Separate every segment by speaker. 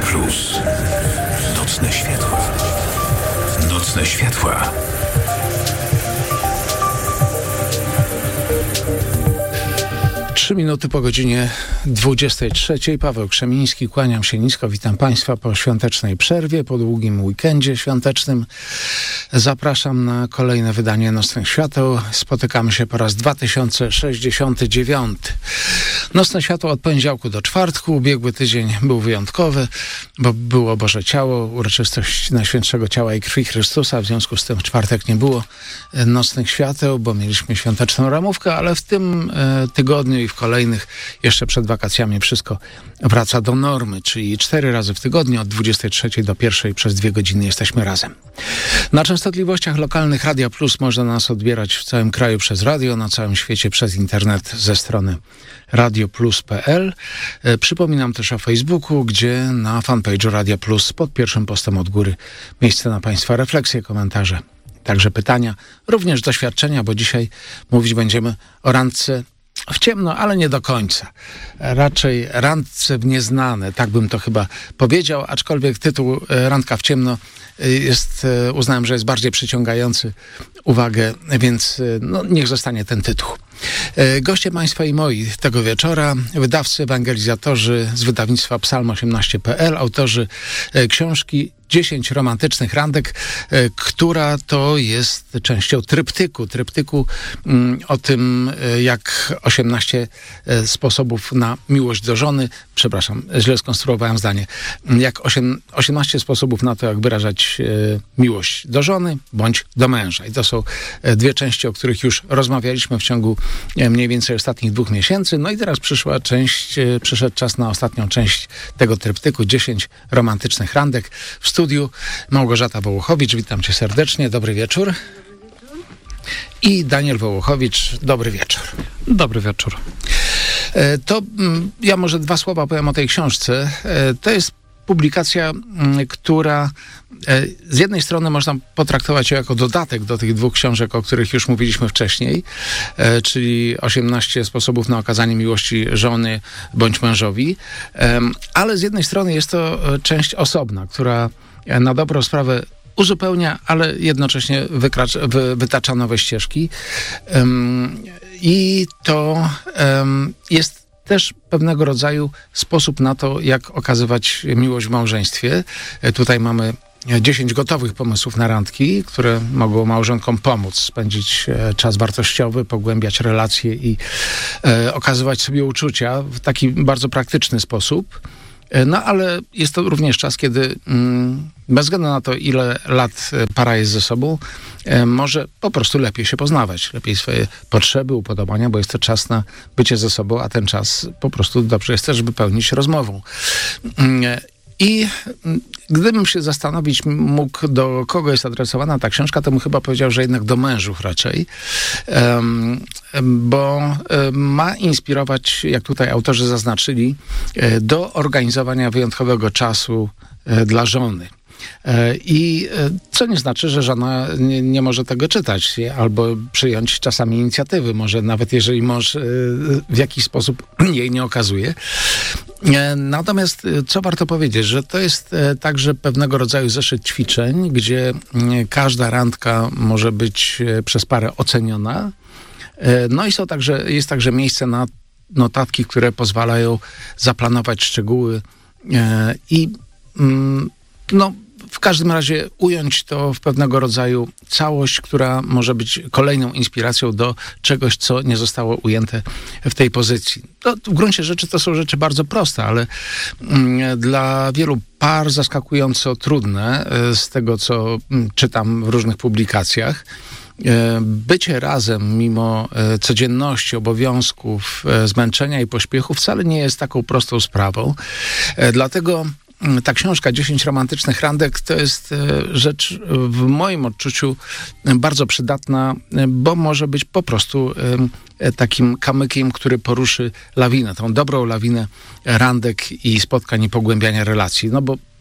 Speaker 1: Plus. Nocne światła. Nocne światła.
Speaker 2: Trzy minuty po godzinie 23. Paweł Krzemiński, kłaniam się nisko, witam Państwa po świątecznej przerwie, po długim weekendzie świątecznym. Zapraszam na kolejne wydanie Nocnych Świateł. Spotykamy się po raz 2069. Nocne Światło od poniedziałku do czwartku. Ubiegły tydzień był wyjątkowy, bo było Boże Ciało, uroczystość Najświętszego Ciała i Krwi Chrystusa. W związku z tym w czwartek nie było Nocnych Świateł, bo mieliśmy świąteczną ramówkę, ale w tym tygodniu i w kolejnych, jeszcze przed wakacjami, wszystko wraca do normy, czyli 4 razy w tygodniu od 23 do 1 przez 2 godziny jesteśmy razem. Na częstotliwościach lokalnych Radia Plus można nas odbierać w całym kraju przez radio, na całym świecie przez internet ze strony radioplus.pl. Przypominam też o Facebooku, gdzie na fanpage'u Radia Plus pod pierwszym postem od góry miejsce na Państwa refleksje, komentarze, także pytania, również doświadczenia, bo dzisiaj mówić będziemy o randce w ciemno, ale nie do końca. Raczej randce w nieznane, tak bym to chyba powiedział, aczkolwiek tytuł Randka w ciemno uznałem, że jest bardziej przyciągający uwagę, więc niech zostanie ten tytuł. Goście Państwa i moi tego wieczora, wydawcy, ewangelizatorzy z wydawnictwa Psalm18.pl, autorzy książki 10 romantycznych randek, która to jest częścią tryptyku o tym, jak 18 sposobów na miłość do żony, przepraszam, źle skonstruowałem zdanie, jak 18 sposobów na to, jak wyrażać miłość do żony bądź do męża. I to są 2 części, o których już rozmawialiśmy w ciągu mniej więcej ostatnich 2 miesięcy. No i teraz przyszedł czas na ostatnią część tego tryptyku, 10 romantycznych randek. W studiu Małgorzata Wołochowicz, witam cię serdecznie, dobry wieczór. I Daniel Wołochowicz, dobry wieczór.
Speaker 3: Dobry wieczór.
Speaker 2: To ja może 2 słowa powiem o tej książce. To jest publikacja, która z jednej strony można potraktować jako dodatek do tych 2 książek, o których już mówiliśmy wcześniej, czyli 18 sposobów na okazanie miłości żony bądź mężowi, ale z jednej strony jest to część osobna, która na dobrą sprawę uzupełnia, ale jednocześnie wytacza nowe ścieżki. I to jest też pewnego rodzaju sposób na to, jak okazywać miłość w małżeństwie. Tutaj mamy 10 gotowych pomysłów na randki, które mogą małżonkom pomóc spędzić czas wartościowy, pogłębiać relacje i okazywać sobie uczucia w taki bardzo praktyczny sposób. No ale jest to również czas, kiedy bez względu na to, ile lat para jest ze sobą, może po prostu lepiej się poznawać, lepiej swoje potrzeby, upodobania, bo jest to czas na bycie ze sobą, a ten czas po prostu dobrze jest też wypełnić rozmową. I gdybym się zastanowić mógł, do kogo jest adresowana ta książka, to bym chyba powiedział, że jednak do mężów raczej, bo ma inspirować, jak tutaj autorzy zaznaczyli, do organizowania wyjątkowego czasu dla żony. I co nie znaczy, że żona nie może tego czytać albo przyjąć czasami inicjatywy, może nawet jeżeli mąż w jakiś sposób jej nie okazuje. Natomiast co warto powiedzieć, że to jest także pewnego rodzaju zeszyt ćwiczeń, gdzie każda randka może być przez parę oceniona. No i jest także miejsce na notatki, które pozwalają zaplanować szczegóły i w każdym razie ująć to w pewnego rodzaju całość, która może być kolejną inspiracją do czegoś, co nie zostało ujęte w tej pozycji. W gruncie rzeczy to są rzeczy bardzo proste, ale dla wielu par zaskakująco trudne, z tego co czytam w różnych publikacjach. Bycie razem mimo codzienności, obowiązków, zmęczenia i pośpiechu wcale nie jest taką prostą sprawą. Dlatego ta książka 10 romantycznych randek to jest rzecz w moim odczuciu bardzo przydatna, bo może być po prostu takim kamykiem, który poruszy lawinę, tą dobrą lawinę randek i spotkań i pogłębiania relacji. No bo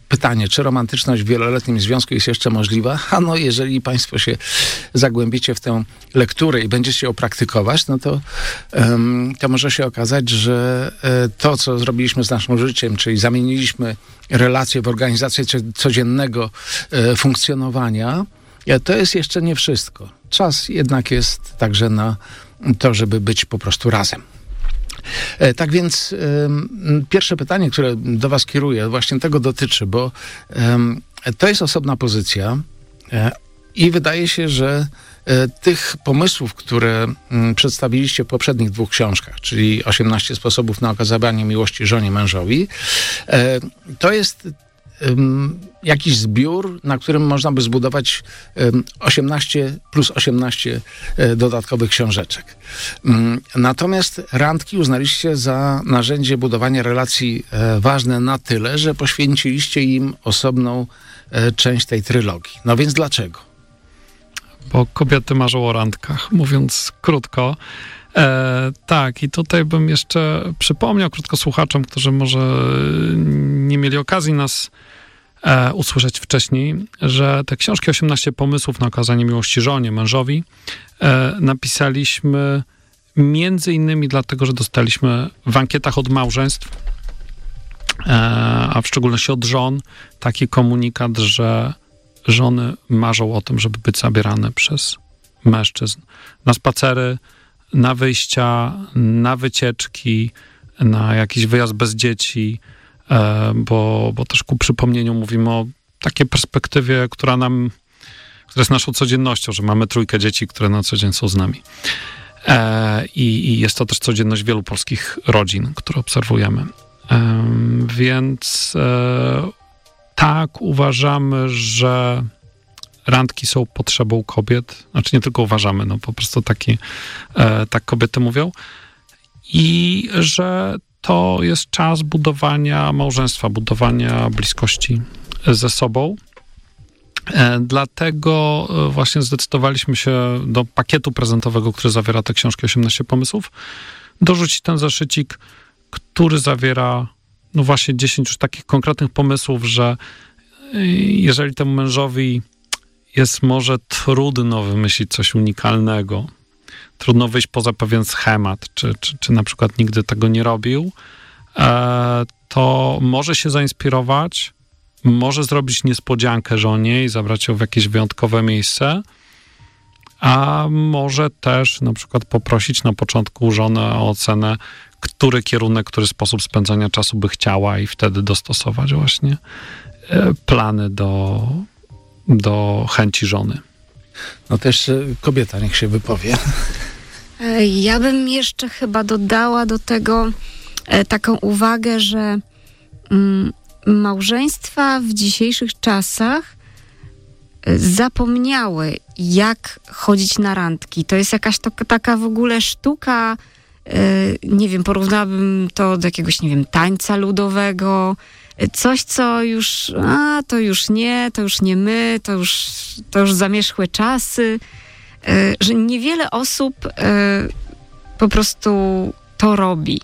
Speaker 2: pytanie, czy romantyczność w wieloletnim związku jest jeszcze możliwa? Jeżeli państwo się zagłębicie w tę lekturę i będziecie ją praktykować, to może się okazać, że to, co zrobiliśmy z naszym życiem, czyli zamieniliśmy relacje w organizację codziennego funkcjonowania, to jest jeszcze nie wszystko. Czas jednak jest także na to, żeby być po prostu razem. Tak więc pierwsze pytanie, które do was kieruję, właśnie tego dotyczy, bo to jest osobna pozycja i wydaje się, że tych pomysłów, które przedstawiliście w poprzednich 2 książkach, czyli 18 sposobów na okazywanie miłości żonie, mężowi, to jest jakiś zbiór, na którym można by zbudować 18 plus 18 dodatkowych książeczek. Natomiast randki uznaliście za narzędzie budowania relacji ważne na tyle, że poświęciliście im osobną część tej trylogii. No więc dlaczego?
Speaker 3: Bo kobiety marzą o randkach, mówiąc krótko. Tak, i tutaj bym jeszcze przypomniał krótko słuchaczom, którzy może nie mieli okazji nas usłyszeć wcześniej, że te książki 18 pomysłów na okazanie miłości żonie, mężowi napisaliśmy między innymi dlatego, że dostaliśmy w ankietach od małżeństw, a w szczególności od żon, taki komunikat, że żony marzą o tym, żeby być zabierane przez mężczyzn na spacery, na wyjścia, na wycieczki, na jakiś wyjazd bez dzieci, bo też ku przypomnieniu mówimy o takiej perspektywie, która jest naszą codziennością, że mamy 3 dzieci, które na co dzień są z nami. I jest to też codzienność wielu polskich rodzin, które obserwujemy. Więc tak, uważamy, że randki są potrzebą kobiet. Znaczy nie tylko uważamy, po prostu tak kobiety mówią. I że to jest czas budowania małżeństwa, budowania bliskości ze sobą. Dlatego właśnie zdecydowaliśmy się do pakietu prezentowego, który zawiera te książki 18 pomysłów, dorzucić ten zeszycik, który zawiera właśnie 10 już takich konkretnych pomysłów, że jeżeli temu mężowi jest może trudno wymyślić coś unikalnego, trudno wyjść poza pewien schemat, czy na przykład nigdy tego nie robił, to może się zainspirować, może zrobić niespodziankę żonie i zabrać ją w jakieś wyjątkowe miejsce, a może też na przykład poprosić na początku żonę o ocenę, który kierunek, który sposób spędzania czasu by chciała i wtedy dostosować właśnie plany do chęci żony.
Speaker 2: Też kobieta niech się wypowie.
Speaker 4: Ja bym jeszcze chyba dodała do tego taką uwagę, że małżeństwa w dzisiejszych czasach zapomniały, jak chodzić na randki. To jest jakaś taka w ogóle sztuka, nie wiem, porównałabym to do jakiegoś, nie wiem, tańca ludowego, coś, co już, to już nie my, to już zamierzchłe czasy, że niewiele osób po prostu to robi.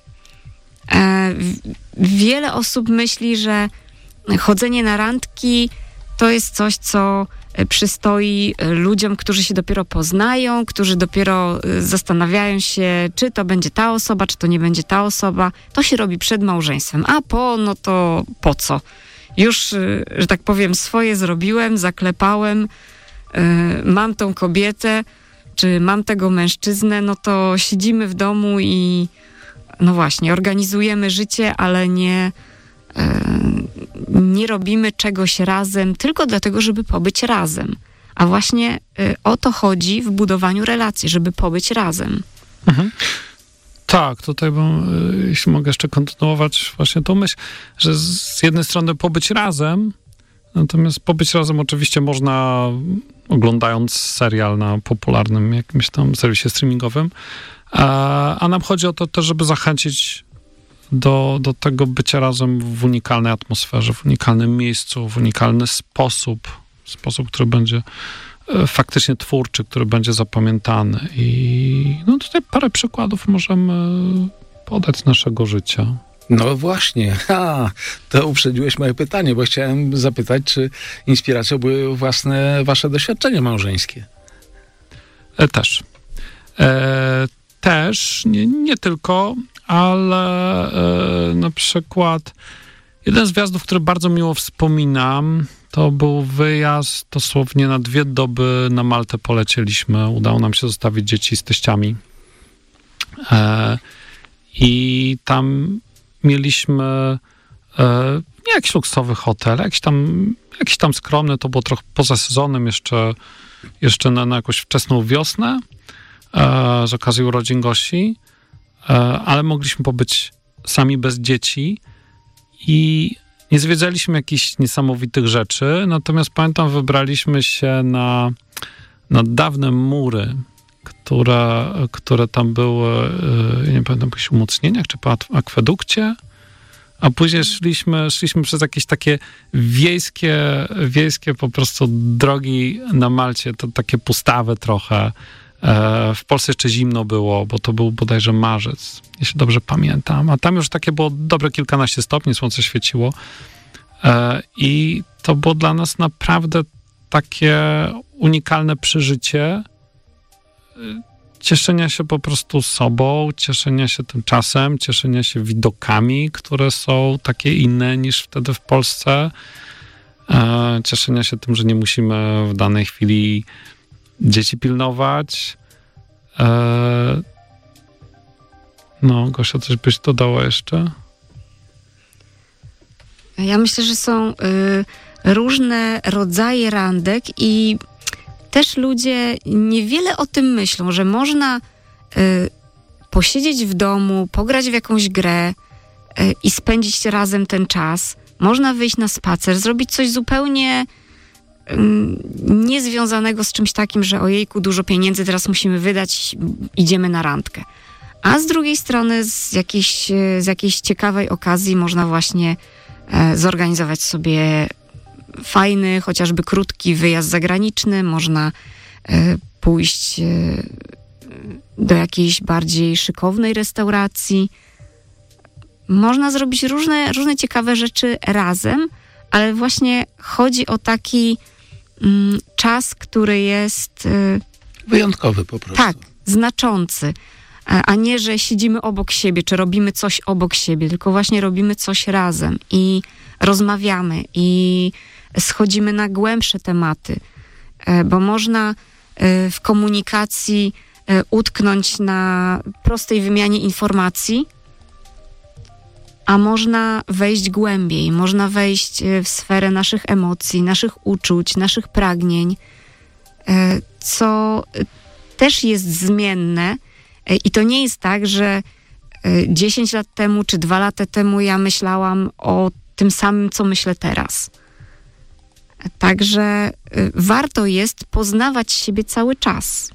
Speaker 4: Wiele osób myśli, że chodzenie na randki to jest coś, co przystoi ludziom, którzy się dopiero poznają, którzy dopiero zastanawiają się, czy to będzie ta osoba, czy to nie będzie ta osoba. To się robi przed małżeństwem. A no to po co? Już, że tak powiem, swoje zrobiłem, zaklepałem, mam tą kobietę, czy mam tego mężczyznę, no to siedzimy w domu i no właśnie, organizujemy życie, ale nie robimy czegoś razem tylko dlatego, żeby pobyć razem. A właśnie o to chodzi w budowaniu relacji, żeby pobyć razem.
Speaker 3: Mhm. Tak, tutaj bym, jeśli mogę jeszcze kontynuować właśnie tą myśl, że z jednej strony pobyć razem, natomiast pobyć razem oczywiście można oglądając serial na popularnym jakimś tam serwisie streamingowym, a nam chodzi o to też, żeby zachęcić do tego bycia razem w unikalnej atmosferze, w unikalnym miejscu, w unikalny sposób, który będzie faktycznie twórczy, który będzie zapamiętany. I tutaj parę przykładów możemy podać z naszego życia.
Speaker 2: No właśnie, to uprzedziłeś moje pytanie, bo chciałem zapytać, czy inspiracją były wasze doświadczenia małżeńskie?
Speaker 3: Też. Też, nie tylko, ale na przykład jeden z wjazdów, który bardzo miło wspominam, to był wyjazd dosłownie na 2 doby na Maltę polecieliśmy. Udało nam się zostawić dzieci z teściami. I tam mieliśmy nie jakiś luksusowy hotel, jakiś tam skromny, to było trochę poza sezonem, jeszcze na jakąś wczesną wiosnę, z okazji urodzin Gosi, ale mogliśmy pobyć sami bez dzieci i nie zwiedzaliśmy jakichś niesamowitych rzeczy, natomiast pamiętam, wybraliśmy się na dawne mury, które tam były, nie pamiętam, po jakichś umocnieniach, czy po akwedukcie, a później szliśmy przez jakieś takie wiejskie po prostu drogi na Malcie, to takie pustawe trochę. W Polsce jeszcze zimno było, bo to był bodajże marzec, jeśli dobrze pamiętam, a tam już takie było dobre kilkanaście stopni, słońce świeciło i to było dla nas naprawdę takie unikalne przeżycie, cieszenia się po prostu sobą, cieszenia się tym czasem, cieszenia się widokami, które są takie inne niż wtedy w Polsce, cieszenia się tym, że nie musimy w danej chwili dzieci pilnować. No, Gosia, coś byś dodała jeszcze?
Speaker 4: Ja myślę, że są różne rodzaje randek i też ludzie niewiele o tym myślą, że można posiedzieć w domu, pograć w jakąś grę i spędzić razem ten czas. Można wyjść na spacer, zrobić coś zupełnie niezwiązanego z czymś takim, że ojejku, dużo pieniędzy teraz musimy wydać, idziemy na randkę. A z drugiej strony z jakiejś ciekawej okazji można właśnie zorganizować sobie fajny, chociażby krótki wyjazd zagraniczny, można pójść do jakiejś bardziej szykownej restauracji. Można zrobić różne ciekawe rzeczy razem, ale właśnie chodzi o taki czas, który jest
Speaker 2: wyjątkowy po prostu.
Speaker 4: Tak, znaczący. A nie, że siedzimy obok siebie, czy robimy coś obok siebie, tylko właśnie robimy coś razem i rozmawiamy i schodzimy na głębsze tematy, bo można w komunikacji utknąć na prostej wymianie informacji, a można wejść głębiej, można wejść w sferę naszych emocji, naszych uczuć, naszych pragnień, co też jest zmienne i to nie jest tak, że 10 lat temu czy 2 lata temu ja myślałam o tym samym, co myślę teraz. Także warto jest poznawać siebie cały czas.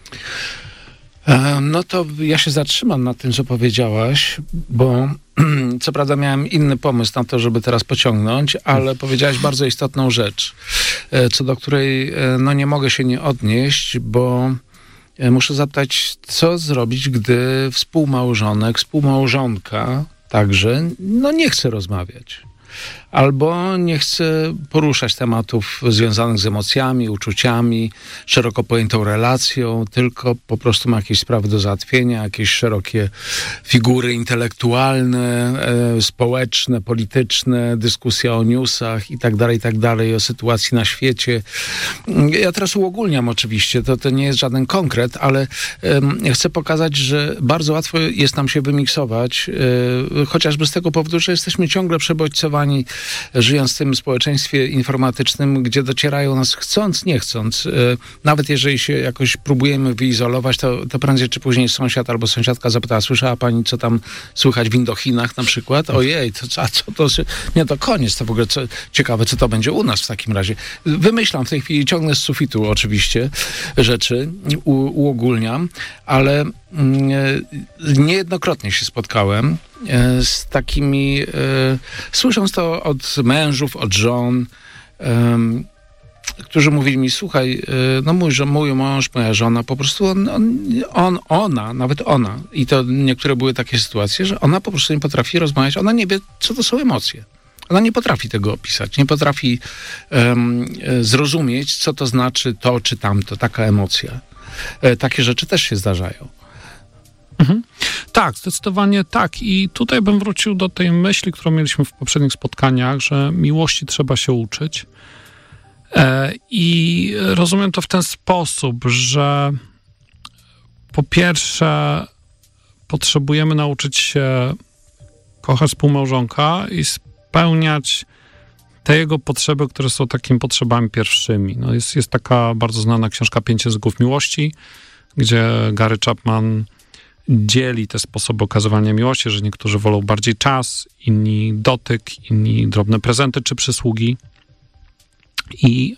Speaker 2: No to ja się zatrzymam na tym, co powiedziałaś, bo co prawda miałem inny pomysł na to, żeby teraz pociągnąć, ale powiedziałaś bardzo istotną rzecz, co do której no nie mogę się nie odnieść, bo muszę zapytać, co zrobić, gdy współmałżonek, współmałżonka także no nie chce rozmawiać. Albo nie chce poruszać tematów związanych z emocjami, uczuciami, szeroko pojętą relacją, tylko po prostu ma jakieś sprawy do załatwienia, jakieś szerokie figury intelektualne, społeczne, polityczne, dyskusja o newsach i tak dalej, o sytuacji na świecie. Ja teraz uogólniam oczywiście, to nie jest żaden konkret, ale chcę pokazać, że bardzo łatwo jest nam się wymiksować, chociażby z tego powodu, że jesteśmy ciągle przebodźcowani, żyjąc w tym społeczeństwie informatycznym, gdzie docierają nas chcąc, nie chcąc. Nawet jeżeli się jakoś próbujemy wyizolować, to prędzej czy później sąsiad albo sąsiadka zapytała, słyszała pani, co tam słychać w Indochinach na przykład? Ojej, co to? Nie, to koniec, to w ogóle ciekawe, co to będzie u nas w takim razie. Wymyślam w tej chwili, ciągnę z sufitu oczywiście rzeczy, uogólniam, ale niejednokrotnie się spotkałem z takimi, słysząc to od mężów, od żon, którzy mówili mi, słuchaj, no mój mąż, moja żona, po prostu nawet ona, i to niektóre były takie sytuacje, że ona po prostu nie potrafi rozmawiać, ona nie wie, co to są emocje. Ona nie potrafi tego opisać, nie potrafi zrozumieć, co to znaczy to czy tamto, taka emocja. Takie rzeczy też się zdarzają.
Speaker 3: Mhm. Tak, zdecydowanie tak. I tutaj bym wrócił do tej myśli, którą mieliśmy w poprzednich spotkaniach, że miłości trzeba się uczyć. I rozumiem to w ten sposób, że po pierwsze potrzebujemy nauczyć się kochać współmałżonka i spełniać te jego potrzeby, które są takimi potrzebami pierwszymi. No jest taka bardzo znana książka 5 języków miłości, gdzie Gary Chapman dzieli te sposoby okazywania miłości, że niektórzy wolą bardziej czas, inni dotyk, inni drobne prezenty czy przysługi. I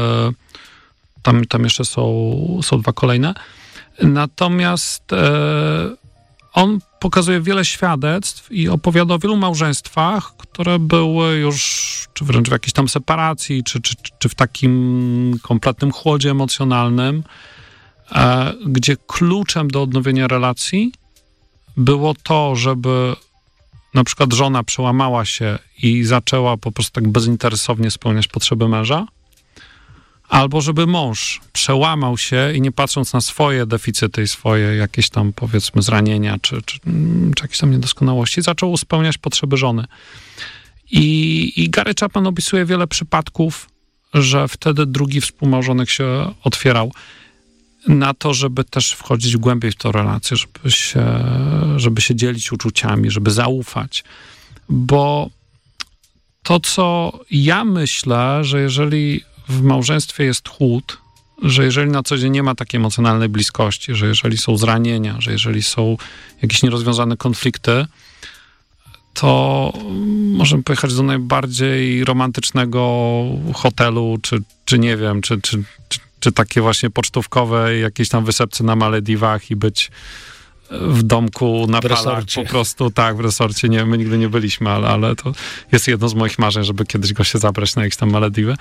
Speaker 3: tam jeszcze są 2 kolejne. Natomiast on pokazuje wiele świadectw i opowiada o wielu małżeństwach, które były już, czy wręcz w jakiejś tam separacji, czy w takim kompletnym chłodzie emocjonalnym, gdzie kluczem do odnowienia relacji było to, żeby na przykład żona przełamała się i zaczęła po prostu tak bezinteresownie spełniać potrzeby męża, albo żeby mąż przełamał się i nie patrząc na swoje deficyty i swoje jakieś tam, powiedzmy, zranienia czy jakieś tam niedoskonałości, zaczął spełniać potrzeby żony. I Gary Chapman opisuje wiele przypadków, że wtedy drugi współmałżonek się otwierał na to, żeby też wchodzić głębiej w tę relację, żeby się dzielić uczuciami, żeby zaufać. Bo to, co ja myślę, że jeżeli w małżeństwie jest chłód, że jeżeli na co dzień nie ma takiej emocjonalnej bliskości, że jeżeli są zranienia, że jeżeli są jakieś nierozwiązane konflikty, to możemy pojechać do najbardziej romantycznego hotelu, czy nie wiem, czy takie właśnie pocztówkowe jakieś tam wysepce na Malediwach i być w domku na palach, po prostu tak, w resorcie. Nie, my nigdy nie byliśmy, ale to jest jedno z moich marzeń, żeby kiedyś go się zabrać na jakieś tam Malediwy.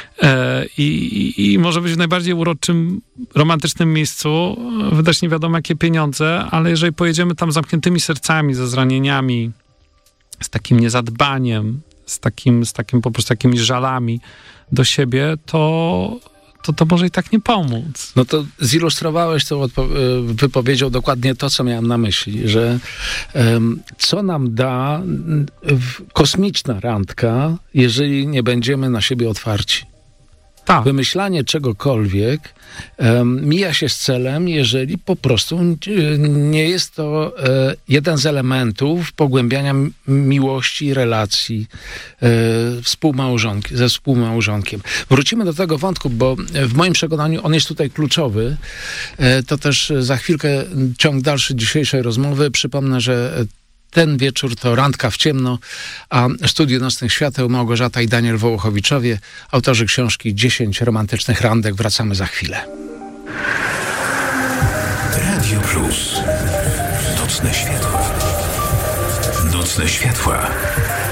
Speaker 3: I może być w najbardziej uroczym, romantycznym miejscu, wydać nie wiadomo jakie pieniądze, ale jeżeli pojedziemy tam zamkniętymi sercami, ze zranieniami, z takim niezadbaniem, z takim po prostu takimi żalami do siebie, to może i tak nie pomóc.
Speaker 2: No to zilustrowałeś tą wypowiedzią dokładnie to, co miałem na myśli, że co nam da kosmiczna randka, jeżeli nie będziemy na siebie otwarci.
Speaker 3: Tak.
Speaker 2: Wymyślanie czegokolwiek mija się z celem, jeżeli po prostu nie jest to jeden z elementów pogłębiania miłości i relacji ze współmałżonkiem. Wrócimy do tego wątku, bo w moim przekonaniu on jest tutaj kluczowy. To też za chwilkę ciąg dalszy dzisiejszej rozmowy. Przypomnę, że ten wieczór to Randka w ciemno, a Studio Nocnych Świateł Małgorzata i Daniel Wołochowiczowie, autorzy książki 10 romantycznych randek. Wracamy za chwilę.
Speaker 1: Radio Plus. Nocne światła. Nocne światła.